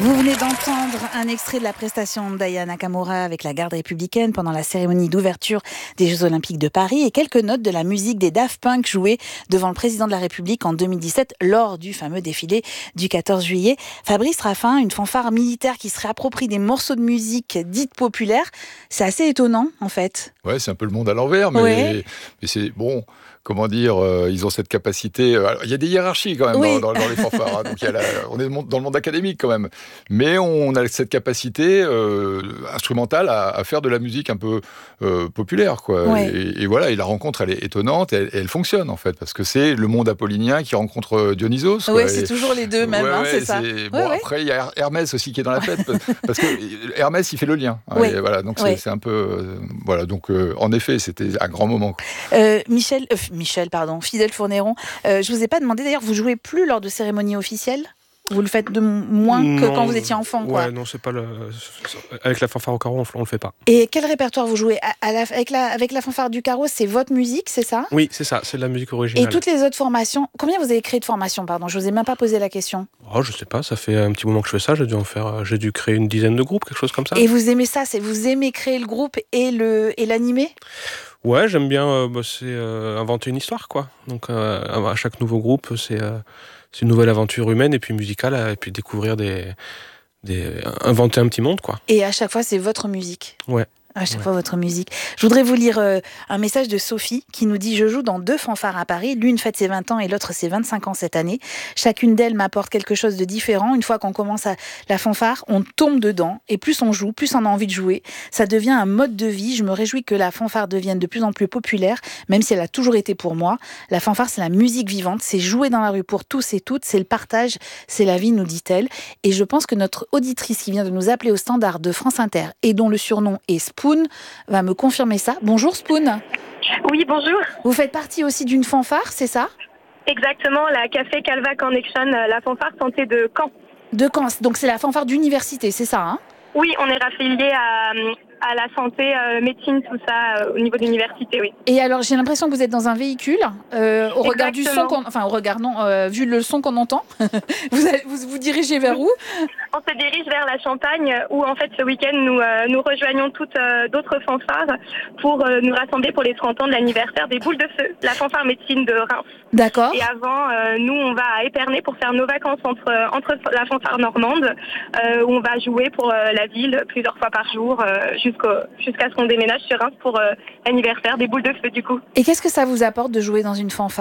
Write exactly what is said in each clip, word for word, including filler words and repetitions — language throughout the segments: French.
Vous venez d'entendre un extrait de la prestation d'Aya Nakamura avec la garde républicaine pendant la cérémonie d'ouverture des Jeux Olympiques de Paris et quelques notes de la musique des Daft Punk jouée devant le président de la République en deux mille dix-sept lors du fameux défilé du quatorze juillet. Fabrice Raffin, une fanfare militaire qui se réapproprie des morceaux de musique dites populaires, c'est assez étonnant en fait. Ouais, c'est un peu le monde à l'envers, mais, ouais. mais c'est bon. Comment dire, euh, ils ont cette capacité. Euh, il y a des hiérarchies quand même oui. dans, dans, dans les fanfares. Hein, donc il y a la, on est dans le monde académique quand même, mais on a cette capacité euh, instrumentale à, à faire de la musique un peu euh, populaire, quoi. Ouais. Et, et voilà, et la rencontre, elle est étonnante, et elle, et elle fonctionne en fait, parce que c'est le monde apollinien qui rencontre Dionysos. Oui, c'est et, toujours les deux même, ouais, hein, ouais, c'est ça. C'est, bon, ouais, après il y a Hermès aussi qui est dans la fête, parce que Hermès il fait le lien. Ouais. Et voilà, donc ouais. c'est, c'est un peu, euh, voilà, donc euh, en effet, c'était un grand moment. Euh, Michel, euh, Michel, pardon. Fidèle Fournéron, euh, je vous ai pas demandé d'ailleurs, vous jouez plus lors de cérémonies officielles ? Vous le faites de moins non, que quand vous étiez enfant, quoi. Ouais, non, c'est pas le. Avec la fanfare au carreau, on, on le fait pas. Et quel répertoire vous jouez à, à la, avec, la, avec la fanfare du carreau, c'est votre musique, c'est ça ? Oui, c'est ça, c'est de la musique originale. Et toutes les autres formations, combien vous avez créé de formations, pardon ? Je vous ai même pas posé la question. Oh, je sais pas, ça fait un petit moment que je fais ça, j'ai dû en faire, j'ai dû créer une dizaine de groupes, quelque chose comme ça. Et vous aimez ça, c'est vous aimez créer le groupe et le et l'animer ? Ouais, j'aime bien euh, bah, c'est, euh, inventer une histoire, quoi. Donc euh, à chaque nouveau groupe, c'est, euh, c'est une nouvelle aventure humaine et puis musicale, et puis découvrir des, des... inventer un petit monde, quoi. Et à chaque fois, c'est votre musique ? Ouais. À chaque ouais. fois, votre musique. Je voudrais vous lire euh, un message de Sophie qui nous dit « Je joue dans deux fanfares à Paris. L'une fête ses vingt ans et l'autre ses vingt-cinq ans cette année. Chacune d'elles m'apporte quelque chose de différent. Une fois qu'on commence à la fanfare, on tombe dedans. Et plus on joue, plus on a envie de jouer. Ça devient un mode de vie. Je me réjouis que la fanfare devienne de plus en plus populaire, même si elle a toujours été pour moi. La fanfare, c'est la musique vivante. C'est jouer dans la rue pour tous et toutes. C'est le partage. C'est la vie, nous dit-elle. Et je pense que notre auditrice qui vient de nous appeler au standard de France Inter et dont le surnom est Spoon va me confirmer ça. Bonjour Spoon. Oui, bonjour. Vous faites partie aussi d'une fanfare, c'est ça ? Exactement, la Café Calva Connection, la fanfare santé de Caen. De Caen, donc c'est la fanfare d'université, c'est ça, hein ? Oui, on est raffilié à, à la santé, euh, médecine, tout ça, euh, au niveau de l'université, oui. Et alors, j'ai l'impression que vous êtes dans un véhicule, euh, au regard Exactement. du son qu'on... Enfin, au regard, non, euh, vu le son qu'on entend, vous, allez, vous vous dirigez vers où ? On se dirige vers la Champagne, où en fait, ce week-end, nous, euh, nous rejoignons toutes euh, d'autres fanfares pour euh, nous rassembler pour les trente ans de l'anniversaire des Boules de Feu, la fanfare médecine de Reims. D'accord. Et avant, euh, nous, on va à Épernay pour faire nos vacances entre, entre la fanfare normande, euh, où on va jouer pour euh, la ville plusieurs fois par jour, euh, jusqu'au, jusqu'à ce qu'on déménage sur Reims pour euh, l'anniversaire des Boules de Feu, du coup. Et qu'est-ce que ça vous apporte de jouer dans une fanfare ?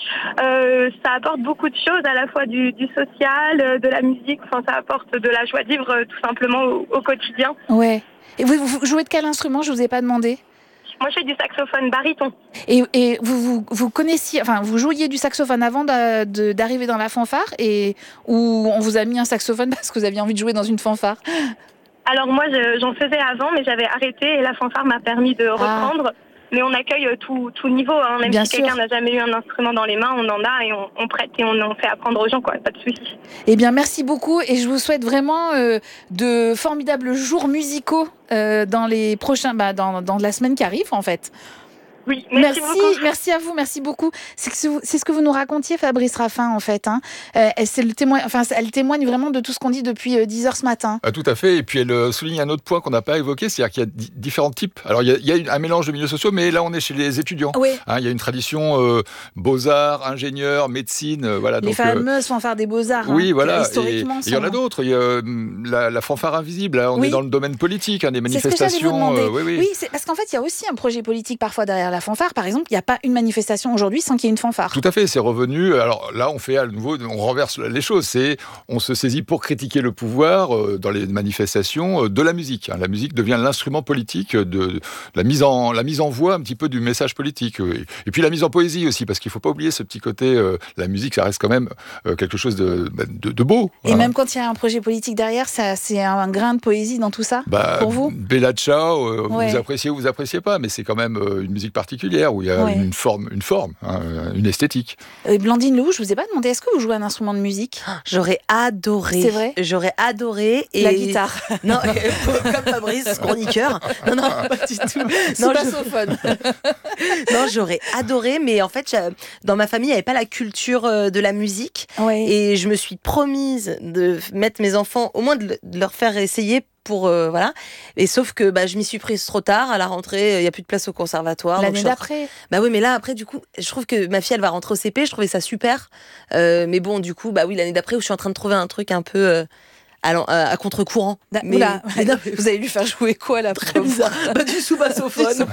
Euh, ça apporte beaucoup de choses, à la fois du, du social, de la musique, enfin ça apporte de la joie de vivre euh, tout simplement au, au quotidien. Ouais. Et vous, vous jouez de quel instrument ? Je vous ai pas demandé. Moi, je fais du saxophone baryton. Et, et vous, vous, vous connaissiez, enfin, vous jouiez du saxophone avant de, de, d'arriver dans la fanfare, et ou on vous a mis un saxophone parce que vous aviez envie de jouer dans une fanfare ? Alors moi, je, j'en faisais avant, mais j'avais arrêté et la fanfare m'a permis de reprendre. Ah. Mais on accueille tout, tout niveau, hein. Même Bien si sûr. quelqu'un n'a jamais eu un instrument dans les mains, on en a et on, on prête et on en fait apprendre aux gens, quoi. Pas de souci. Eh bien, merci beaucoup et je vous souhaite vraiment euh, de formidables jours musicaux euh, dans les prochains, bah, dans, dans la semaine qui arrive, en fait. Oui, merci, merci beaucoup. Merci à vous, merci beaucoup. C'est, que c'est ce que vous nous racontiez, Fabrice Raffin, en fait. Hein. Euh, c'est le témoin, enfin, elle témoigne vraiment de tout ce qu'on dit depuis dix heures ce matin. Ah, tout à fait. Et puis elle euh, souligne un autre point qu'on n'a pas évoqué, c'est-à-dire qu'il y a d- différents types. Alors il y a, il y a un mélange de milieux sociaux, mais là on est chez les étudiants. Oui. Hein, il y a une tradition euh, beaux-arts, ingénieurs, médecine. Euh, voilà, les donc, fameuses euh, fanfares des beaux-arts. Oui, hein, voilà. Historiquement, il y en a d'autres. Il y a euh, la, la fanfare invisible. Là, on oui. est dans le domaine politique, hein, des manifestations. C'est ce que j'allais vous demander. Euh, oui, oui. oui c'est parce qu'en fait, il y a aussi un projet politique parfois derrière la fanfare. Par exemple, il n'y a pas une manifestation aujourd'hui sans qu'il y ait une fanfare. Tout à fait, c'est revenu. Alors là, on fait à nouveau, on renverse les choses. C'est, on se saisit pour critiquer le pouvoir euh, dans les manifestations euh, de la musique. Hein. La musique devient l'instrument politique de, de la mise en la mise en voix un petit peu du message politique. Et, et puis la mise en poésie aussi, parce qu'il faut pas oublier ce petit côté. Euh, la musique, ça reste quand même euh, quelque chose de, de, de beau. Et hein. même quand il y a un projet politique derrière, ça, c'est un, un grain de poésie dans tout ça. Bah, pour vous. Bella Ciao, euh, ouais. vous appréciez ou vous appréciez pas, mais c'est quand même euh, une musique particulière. particulière, où il y a Ouais. une forme, une forme, hein, une esthétique. Euh, Blandine Lehoux, je vous ai pas demandé, est-ce que vous jouez un instrument de musique ? J'aurais adoré. C'est vrai ? J'aurais adoré. Et... La guitare. Non, comme Fabrice, chroniqueur. Non, non, pas du tout. Non, je- bassophone. non, j'aurais adoré, mais en fait, j'ai- dans ma famille, il n'y avait pas la culture euh, de la musique. Ouais. Et je me suis promise de mettre mes enfants, au moins de, le- de leur faire essayer pour euh, voilà. Et sauf que bah, je m'y suis prise trop tard. À la rentrée, il n'y a plus de place au conservatoire. donc L'année je suis en d'après. Bah oui, mais là, après, du coup, je trouve que ma fille, elle va rentrer au C P. Je trouvais ça super. Euh, mais bon, du coup, bah oui, l'année d'après, où je suis en train de trouver un truc un peu euh, à, l'en- à- à contre-courant. Da- Mais, Oula, mais non, mais vous allez lui faire jouer quoi là très bizarre. Bah, du sous-bassophone.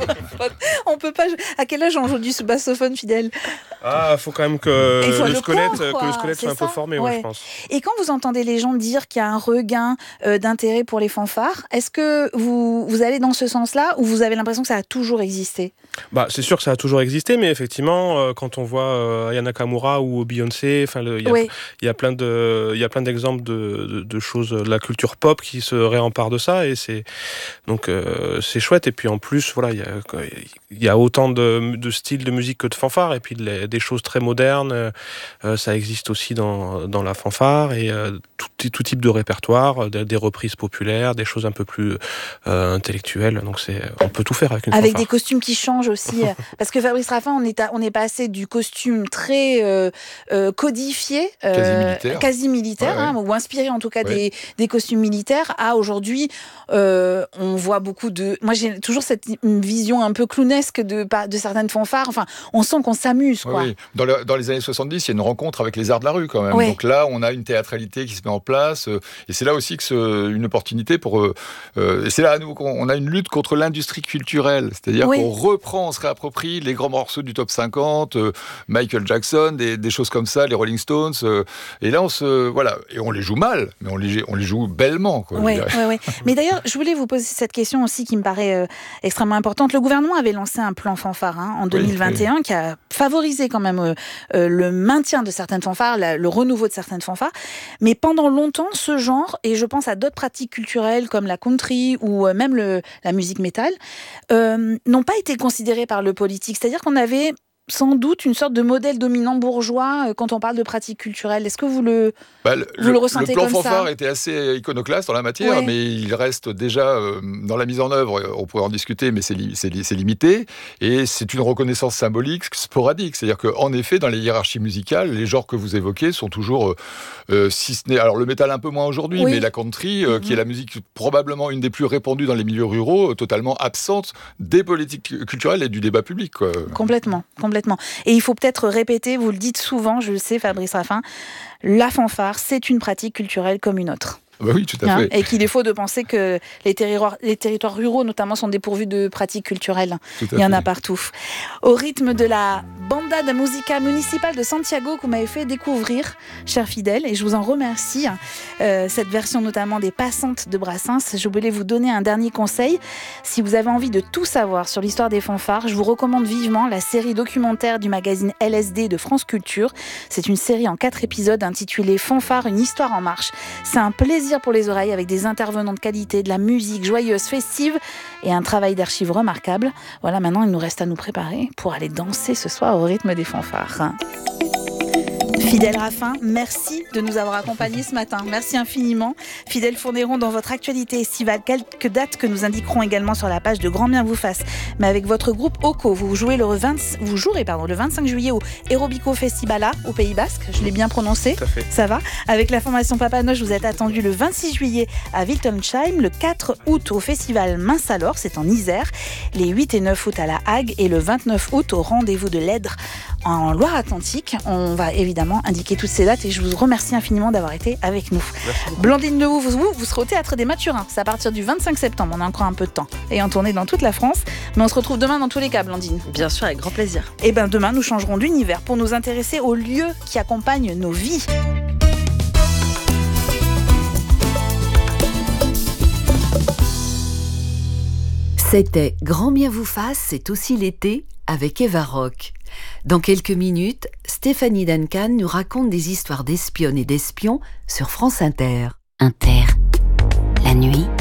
On peut pas. jou- À quel âge on joue du bassophone, Fidèle ? Ah, faut quand même que Il faut le le squelette, corps, quoi, que le squelette c'est soit un peu ça, formé, ouais. ouais, je pense. Et quand vous entendez les gens dire qu'il y a un regain euh, d'intérêt pour les fanfares, est-ce que vous, vous allez dans ce sens-là ou vous avez l'impression que ça a toujours existé ? Bah, c'est sûr que ça a toujours existé, mais effectivement, euh, quand on voit euh, Aya Nakamura ou Beyoncé, enfin, le- il y a, Oui, il y a plein de, il y a plein d'exemples de, de, de choses de la culture pop qui se réemparent de ça, et c'est donc euh, c'est chouette. Et puis en plus, voilà, il y a, il y a autant de, de styles de musique que de fanfare, et puis les- des choses très modernes. euh, ça existe aussi dans dans la fanfare, et euh, tout, tout type de répertoire, des, des reprises populaires, des choses un peu plus euh, intellectuelles. Donc c'est, on peut tout faire avec une avec fanfare. des costumes qui changent aussi. euh, parce que Fabrice Raffin, on est, à- on est passé du costume très euh, euh, codifié, euh, Quasi militaire. quasi militaire, Ouais, hein, ou inspiré en tout cas Ouais. des, des costumes militaires, à aujourd'hui, euh, on voit beaucoup de. Moi, j'ai toujours cette vision un peu clownesque de, pas- de certaines fanfares. Enfin, on sent qu'on s'amuse, Oui, quoi. oui. Dans, le- dans les années soixante-dix, il y a une rencontre avec les arts de la rue quand même. Ouais. Donc là, on a une théâtralité qui se met en place. euh, et c'est là aussi que c'est une opportunité pour... euh, euh, et c'est là à nouveau qu'on a une lutte contre l'industrie culturelle. C'est-à-dire Oui. qu'on reprend, on se réapproprie les grands morceaux du top cinquante, euh, Michael Jackson, des, des choses comme ça, les Rolling Stones. euh, et là, on se... Voilà. Et on les joue mal, mais on les, on les joue bellement, quoi, je Ouais, dirais. ouais, ouais. Mais d'ailleurs, je voulais vous poser cette question aussi qui me paraît euh, extrêmement importante. Le gouvernement avait lancé un plan fanfare hein, en deux mille vingt et un oui. qui a favorisé quand même euh, euh, le maintien de certaines fanfares, la- le renouveau de certaines fanfares. Mais pendant longtemps, ce genre, et je pense à d'autres pratiques culturelles comme la country ou euh, même le, la musique métal, euh, n'ont pas été considérés par le politique. C'est-à-dire qu'on avait sans doute une sorte de modèle dominant bourgeois euh, quand on parle de pratiques culturelles. Est-ce que vous le... Bah, le, Vous le ressentez plan comme ça fanfare était assez iconoclaste dans la matière, Ouais. mais il reste déjà euh, dans la mise en œuvre. euh, On pourrait en discuter, mais c'est, li- c'est, li- c'est limité. Et c'est une reconnaissance symbolique sporadique. C'est-à-dire qu'en effet, dans les hiérarchies musicales, les genres que vous évoquez sont toujours, euh, euh, si ce n'est, alors le métal un peu moins aujourd'hui, Oui. mais la country, euh, Mhm. qui est la musique probablement une des plus répandues dans les milieux ruraux, euh, totalement absente des politiques culturelles et du débat public, quoi. Complètement, complètement. Et il faut peut-être répéter, vous le dites souvent, je le sais, Fabrice Raffin, la fanfare, c'est une pratique culturelle comme une autre. Bah oui, tout à Hein, fait. et qu'il est faux de penser que les territoires, les territoires ruraux, notamment, sont dépourvus de pratiques culturelles. Tout à Il y en fait. a partout. Au rythme de la Banda da Musica Municipale de Santiago que vous m'avez fait découvrir, cher fidèle, et je vous en remercie, euh, cette version notamment des Passantes de Brassens. Je voulais vous donner un dernier conseil. Si vous avez envie de tout savoir sur l'histoire des fanfares, je vous recommande vivement la série documentaire du magazine L S D de France Culture. C'est une série en quatre épisodes intitulée Fanfare, une histoire en marche. C'est un plaisir pour les oreilles avec des intervenants de qualité, de la musique joyeuse, festive et un travail d'archives remarquable. Voilà, maintenant il nous reste à nous préparer pour aller danser ce soir au rythme des fanfares. Fidèle Raffin, merci de nous avoir accompagnés ce matin. Merci infiniment. Fidèle Fourneron, dans votre actualité estivale, quelques dates que nous indiquerons également sur la page de Grand Bien vous fasse. Mais avec votre groupe Oko, vous jouez le vingt, vous jouerez pardon, le vingt-cinq juillet au Aerobico Festivala au Pays Basque. Je l'ai bien prononcé. Tout à fait. Ça va. Avec la formation Papanoche, vous êtes attendu le vingt-six juillet à Wiltonsheim, le quatre août au festival Mince Alors, c'est en Isère, les huit et neuf août à La Hague et le vingt-neuf août au rendez-vous de l'Èdre en Loire-Atlantique. On va évidemment indiquer toutes ces dates et je vous remercie infiniment d'avoir été avec nous. Blandine Lehoux, vous, vous, vous serez au Théâtre des Mathurins. C'est à partir du vingt-cinq septembre. On a encore un peu de temps et en tournée dans toute la France. Mais on se retrouve demain dans tous les cas, Blandine. Bien sûr, avec grand plaisir. Et bien demain, nous changerons d'univers pour nous intéresser aux lieux qui accompagnent nos vies. C'était Grand Bien vous fasse, c'est aussi l'été avec Eva Rock. Dans quelques minutes, Stéphanie Duncan nous raconte des histoires d'espionnes et d'espions sur France Inter. Inter, la nuit,